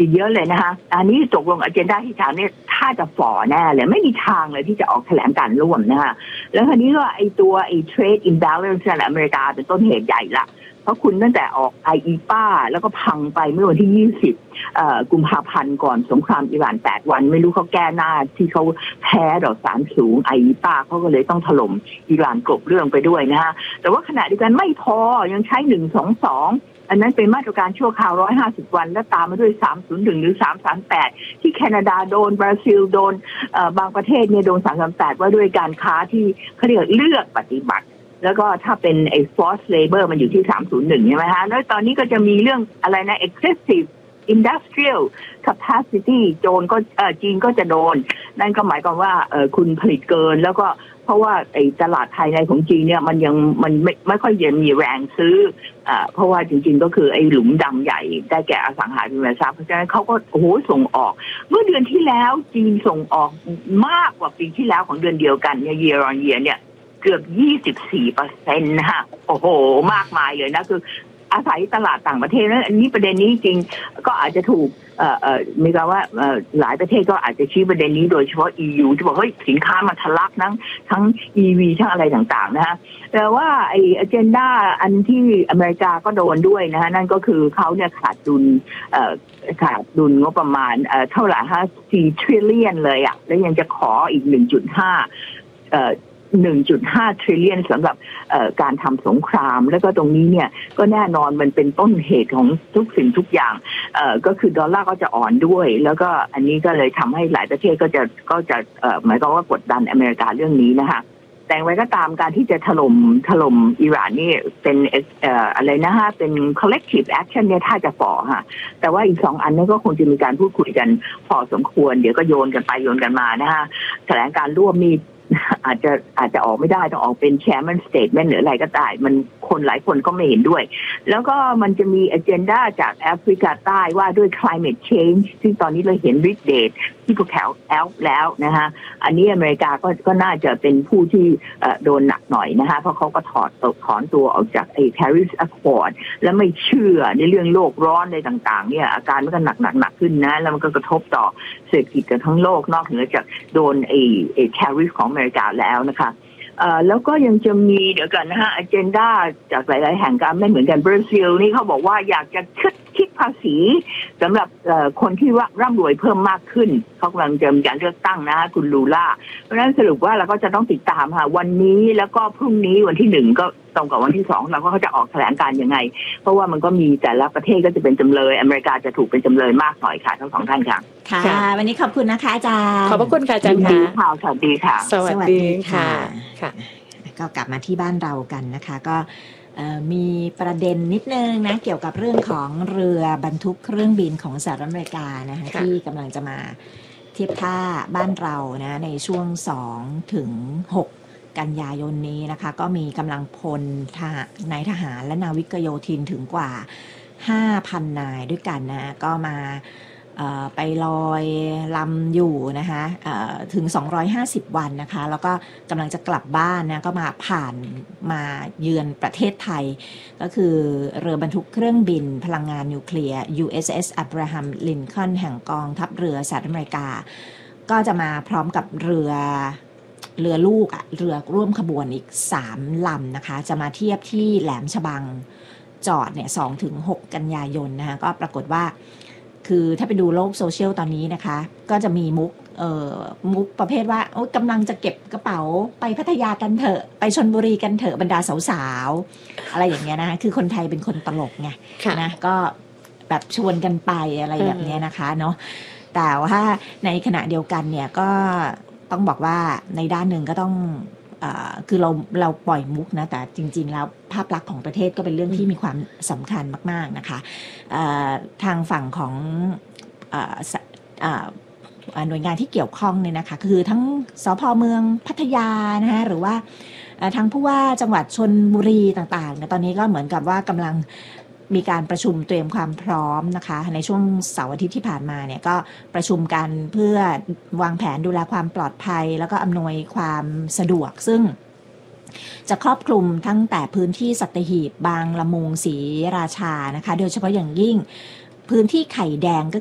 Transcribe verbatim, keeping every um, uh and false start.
อีกเยอะเลยนะคะอันนี้ตกลงอเจนดาที่สามเนี่ยถ้าจะฝ่อแน่เลยไม่มีทางเลยที่จะออกแถลงการร่วมนะคะแล้วคราวนี้ก็ไอตัวไอ trade imbalance ในอเมริกาเป็นต้นเหตุใหญ่ละเพราะคุณตั้งแต่ออก ไอ อี พี เอ แล้วก็พังไปเมื่อวันที่ยี่สิบเอ่อกุมภาพันธ์ก่อนสงครามอิหร่านแปดวันไม่รู้เขาแก้หน้าที่เขาแพ้ดอกสารสูง ไอ อี พี เอ เขาก็เลยต้องถล่มอิหร่านกลบเรื่องไปด้วยนะฮะแต่ว่าขณะเดียวกันไม่พอยังใช้หนึ่ง สอง สองอันนั้นเป็นมาตรการชั่วคราวหนึ่งร้อยห้าสิบวันและตามมาด้วยสามศูนย์หนึ่งหรือสามสามแปดที่แคนาดาโดนบราซิลโดนเอ่อบางประเทศเนี่ยโดนสามสามแปดว่าด้วยการค้าที่เขาเรียกเลือกปฏิบัติแล้วก็ถ้าเป็นไอ้ forced labor มันอยู่ที่สามศูนย์หนึ่งใช่ไหมฮะแล้วตอนนี้ก็จะมีเรื่องอะไรนะ excessive industrial capacity โจนก็เอ่อจีนก็จะโดนนั่นก็หมายความว่าเอ่อคุณผลิตเกินแล้วก็เพราะว่าไอ้ตลาดภายในของจีนเนี่ยมันยังมันไม่ไม่ค่อยจะมีแรงซื้ออ่าเพราะว่าจริงๆก็คือไอ้หลุมดำใหญ่ได้แก่อสังหาริมทรัพย์เพราะฉะนั้นเขาก็โอ้โหส่งออกเมื่อเดือนที่แล้วจีนส่งออกมากกว่าปีที่แล้วของเดือนเดียวกันเนี่ย year on year เนี่ยเกือบ ยี่สิบสี่เปอร์เซ็นต์ นะคะโอ้โหมากมายเลยนะคืออาศัยตลาดต่างประเทศแล้วอันนี้ประเด็นนี้จริงก็อาจจะถูกเอ่อเอ่อมีการว่าเอ่อหลายประเทศก็อาจจะชี้ประเด็นนี้โดยเฉพาะ อี ยู ที่บอกเฮ้ยสินค้ามันทะลักทั้งทั้ง อี วี ทั้งอะไรต่างๆนะฮะแต่ว่าไอ้ agenda อันที่อเมริกาก็โดนด้วยนะฮะนั่นก็คือเขาเนี่ยขาดดุลเอ่อขาดดุลงบประมาณเอ่อเท่าไหร่ฮะสี่ trillion เลยอ่ะแล้วยังจะขออีก หนึ่งจุดห้า เอ่อหนึ่งจุดห้า trillion สำหรับการทำสงครามแล้วก็ตรงนี้เนี่ยก็แน่นอนมันเป็นต้นเหตุของทุกสิ่งทุกอย่างก็คือดอลลาร์ก็จะอ่อนด้วยแล้วก็อันนี้ก็เลยทำให้หลายประเทศก็จะก็จะหมายความว่ากดดันอเมริกาเรื่องนี้นะคะแต่ไว้ก็ตามการที่จะถล่มถล่มอิหร่านนี่เป็นเอ่ออะไรนะฮะเป็น collective action เนี่ยถ้าจะฝ่อฮะแต่ว่าอีกสองอันนี้ก็คงจะมีการพูดคุยกันพอสมควรเดี๋ยวก็โยนกันไปโยนกันมานะฮะแถลงการร่วมมีอาจจะอาจจะออกไม่ได้ต้องออกเป็น chairman statement หรืออะไรก็ได้มันคนหลายคนก็ไม่เห็นด้วยแล้วก็มันจะมี agenda จากแอฟริกาใต้ว่าด้วย climate change ที่ตอนนี้เราเห็นฤทธิ์เดชที่ภูเขาแอลป์แล้วนะฮะอันนี้อเมริกาก็ก็น่าจะเป็นผู้ที่โดนหนักหน่อยนะฮะเพราะเขาก็ถอดถอนตัวออกจากไอ้ Paris Accord แล้วไม่เชื่อในเรื่องโลกร้อนในต่างๆเนี่ยอาการมันก็หนักหนักหนักขึ้นนะแล้วมันก็กระทบต่อเศรษฐกิจกันทั้งโลกนอกเหนือจากโดนไอ้ไอ้ tariff ของอเมริกาแล้วนะคะเอ่อแล้วก็ยังจะมีเดี๋ยวกันนะฮะ agenda จากหลายๆแห่งการไม่เหมือนกันบราซิลนี่เขาบอกว่าอยากจะคิดคิดภาษีสำหรับคนที่ร่ำรวยเพิ่มมากขึ้นเขากำลังจะมีการเลือกตั้งนะคุณลูล่าเพราะฉะนั้นสรุปว่าเราก็จะต้องติดตามค่ะวันนี้แล้วก็พรุ่งนี้วันที่หนึ่งก็ตรงกับวันที่สองเราก็จะออกแถลงการยังไงเพราะว่ามันก็มีแต่ละประเทศก็จะเป็นจำเลยอเมริกาจะถูกเป็นจำเลยมากหน่อยค่ะทั้งสองท่านค่ะค่ะวันนี้ขอบคุณนะคะอาจารย์ขอบพระคุณค่ะอาจารย์ค่ะสวัสดีค่ะสวัสดีค่ะค่ะก็กลับมาที่บ้านเรากันนะคะก็มีประเด็นนิดนึงนะเกี่ยวกับเรื่องของเรือบรรทุกเครื่องบินของสหรัฐอเมริกานะคะที่กำลังจะมาเทียบท่าบ้านเรานะในช่วงสองถึงหกกันยายนนี้นะคะก็มีกำลังพลนายทหารและนาวิกโยธินถึงกว่า ห้าพัน นายด้วยกันนะก็มาไปลอยลำอยู่นะคะถึงสองร้อยห้าสิบวันนะคะแล้วก็กำลังจะกลับบ้านนะก็มาผ่านมาเยือนประเทศไทยก็คือเรือบรรทุกเครื่องบินพลังงานนิวเคลียร์ ยู เอส เอส Abraham Lincoln แห่งกองทัพเรือสหรัฐอเมริกาก็จะมาพร้อมกับเรือเรือลูกอะเรือร่วมขบวนอีกสามลำนะคะจะมาเทียบที่แหลมฉบังจอดเนี่ย สองถึงหก กันยายนนะคะก็ปรากฏว่าคือถ้าไปดูโลกโซเชียลตอนนี้นะคะก็จะมีมุกเอ่อมุกประเภทว่าโอ๊ยกำลังจะเก็บกระเป๋าไปพัทยากันเถอะไปชลบุรีกันเถอะบรรดาสาวๆอะไรอย่างเงี้ยนะคะคือคนไทยเป็นคนตลกไงนะก็แบบชวนกันไปอะไรแบบเนี้ยนะคะเนาะแต่ว่าในขณะเดียวกันเนี่ยก็ต้องบอกว่าในด้านหนึ่งก็ต้องคือเราเราปล่อยมุกนะแต่จริงๆแล้วภาพลักษณ์ของประเทศก็เป็นเรื่องที่มีความสำคัญมากๆนะคะทางฝั่งของหน่วยงานที่เกี่ยวข้องเนี่ยนะคะคือทั้งสภ.เมืองพัทยานะคะหรือว่าทางผู้ว่าจังหวัดชลบุรีต่างๆเนี่ยตอนนี้ก็เหมือนกับว่ากำลังมีการประชุมเตรียมความพร้อมนะคะในช่วงเสาร์อาทิตย์ที่ผ่านมาเนี่ยก็ประชุมกันเพื่อวางแผนดูแลความปลอดภัยแล้วก็อำนวยความสะดวกซึ่งจะครอบคลุมตั้งแต่พื้นที่สัตหีบบางละมุงศรีราชานะคะโดยเฉพาะอย่างยิ่งพื้นที่ไข่แดงก็